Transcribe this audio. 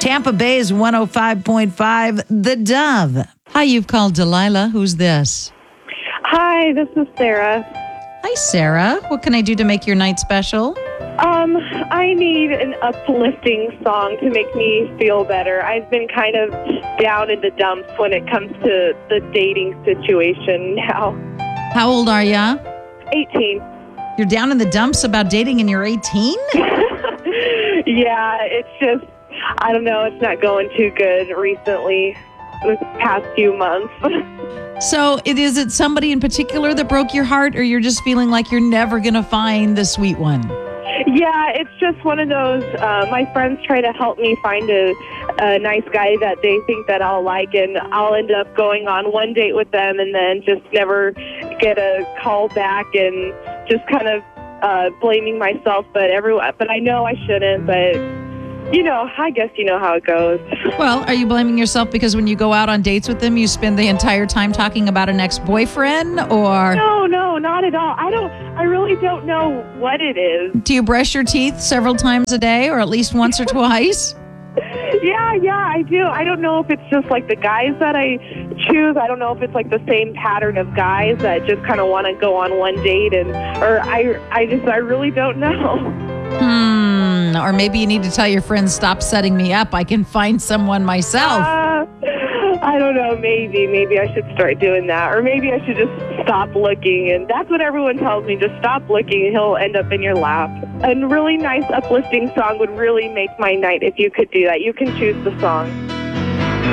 Tampa Bay's 105.5, The Dove. Hi, you've called Delilah. Who's this? Hi, this is Sarah. Hi, Sarah. What can I do to make your night special? I need an uplifting song to make me feel better. I've been kind of down in the dumps when it comes to the dating situation now. How old are ya? 18. You're down in the dumps about dating and you're 18? Yeah, it's just, I don't know, it's not going too good recently, this past few months. So is it somebody in particular that broke your heart, or you're just feeling like you're never going to find the sweet one? Yeah, it's just one of those, my friends try to help me find a nice guy that they think that I'll like, and I'll end up going on one date with them and then just never get a call back and just kind of blaming myself, but I know I shouldn't, but I guess you know how it goes. Well, are you blaming yourself because when you go out on dates with them, you spend the entire time talking about an ex-boyfriend, or? No, not at all. I really don't know what it is. Do you brush your teeth several times a day, or at least once or twice? Yeah, I do. I don't know if it's just like the guys that I choose. I don't know if it's like the same pattern of guys that just kind of want to go on one date, or I really don't know. Or maybe you need to tell your friends, stop setting me up. I can find someone myself. I don't know. Maybe I should start doing that. Or maybe I should just stop looking. And that's what everyone tells me. Just stop looking and he'll end up in your lap. A really nice uplifting song would really make my night if you could do that. You can choose the song.